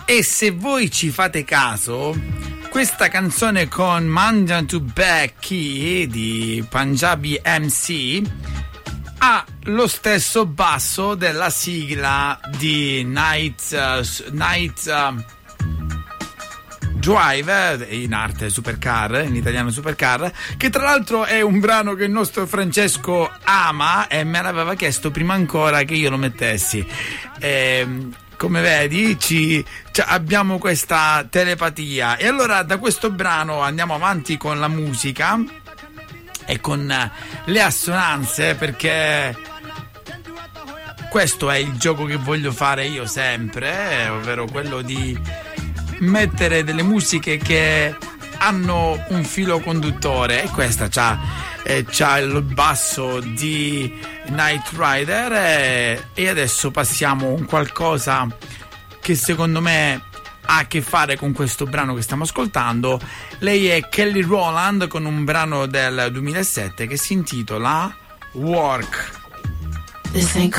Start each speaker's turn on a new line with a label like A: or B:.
A: E se voi ci fate caso, questa canzone con Mandan to Becky di Punjabi MC ha lo stesso basso della sigla di Night Drive, in arte Supercar, in italiano Supercar, che tra l'altro è un brano che il nostro Francesco ama e me l'aveva chiesto prima ancora che io lo mettessi. Come vedi abbiamo questa telepatia. E allora da questo brano andiamo avanti con la musica e con le assonanze, perché questo è il gioco che voglio fare io sempre, ovvero quello di mettere delle musiche che hanno un filo conduttore, e questa c'ha il basso di Night Rider, e adesso passiamo a un qualcosa che secondo me ha a che fare con questo brano che stiamo ascoltando. Lei è Kelly Rowland con un brano del 2007 che si intitola Work.